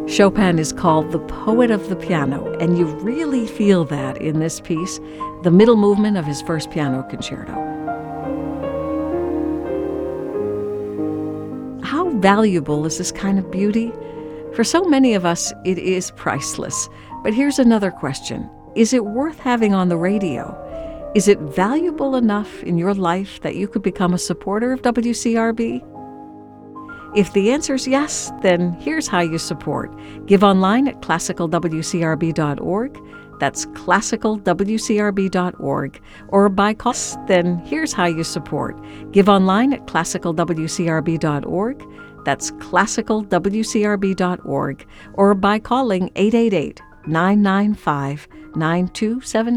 Chopin is called the poet of the piano, and you really feel that in this piece, the middle movement of his first piano concerto. How valuable is this kind of beauty? For so many of us, it is priceless. But here's another question. Is it worth having on the radio? Is it valuable enough in your life that you could become a supporter of WCRB? If the answer is yes, then here's how you support. Give online at classicalwcrb.org. That's classicalwcrb.org. Or by call, then here's how you support. Give online at classicalwcrb.org. That's classicalwcrb.org. Or by calling 888-995-9277.